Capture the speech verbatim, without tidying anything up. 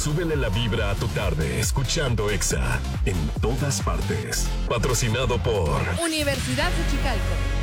súbele la vibra a tu tarde escuchando Exa en todas partes. Patrocinado por Universidad de Chicalco.